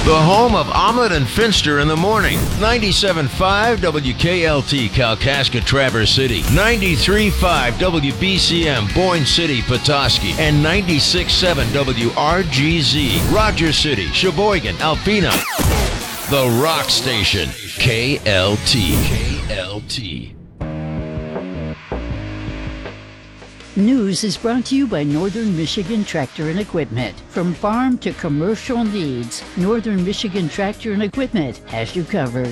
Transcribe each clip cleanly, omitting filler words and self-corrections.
The home of Omelet and Finster in the morning. 97.5 WKLT Kalkaska Traverse City. 93.5 WBCM Boyne City Petoskey. And 96.7 WRGZ Rogers City, Sheboygan, Alpena. The Rock Station. KLT. KLT. News is brought to you by Northern Michigan Tractor and Equipment. From farm to commercial needs, Northern Michigan Tractor and Equipment has you covered.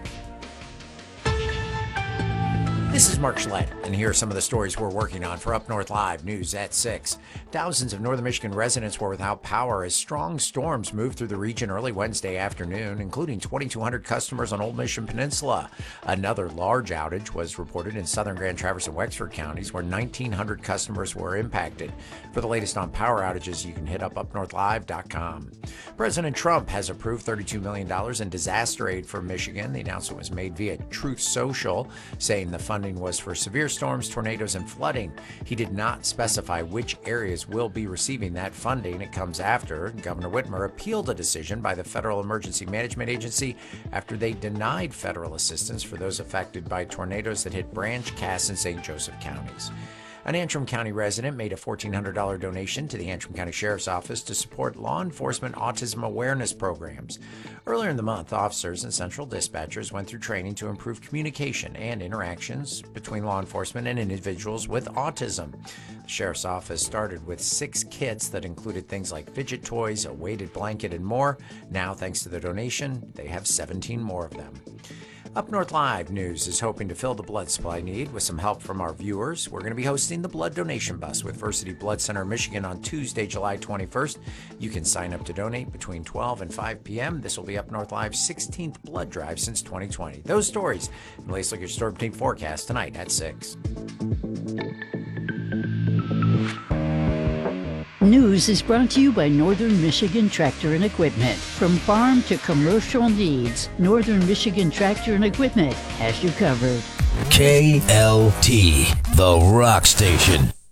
This is Mark Schlett, and here are some of the stories we're working on for Up North Live News at 6. Thousands of Northern Michigan residents were without power as strong storms moved through the region early Wednesday afternoon, including 2,200 customers on Old Mission Peninsula. Another large outage was reported in southern Grand Traverse and Wexford counties, where 1,900 customers were impacted. For the latest on power outages, you can hit up upnorthlive.com. President Trump has approved $32 million in disaster aid for Michigan. The announcement was made via Truth Social, saying the funding was for severe storms, tornadoes, and flooding. He did not specify which areas will be receiving that funding. It comes after Governor Whitmer appealed a decision by the Federal Emergency Management Agency after they denied federal assistance for those affected by tornadoes that hit Branch, Cass, and St. Joseph counties. An Antrim County resident made a $1,400 donation to the Antrim County Sheriff's Office to support law enforcement autism awareness programs. Earlier in the month, officers and central dispatchers went through training to improve communication and interactions between law enforcement and individuals with autism. The Sheriff's Office started with 6 kits that included things like fidget toys, a weighted blanket, and more. Now, thanks to the donation, they have 17 more of them. Up North Live News is hoping to fill the blood supply need with some help from our viewers. We're going to be hosting the Blood Donation Bus with Versity Blood Center Michigan on Tuesday, July 21st. You can sign up to donate between 12 and 5 p.m. This will be Up North Live's 16th blood drive since 2020. Those stories and the latest look at your storm team forecast tonight at 6. News is brought to you by Northern Michigan Tractor and Equipment. From farm to commercial needs, Northern Michigan Tractor and Equipment has you covered. KLT, the Rock Station.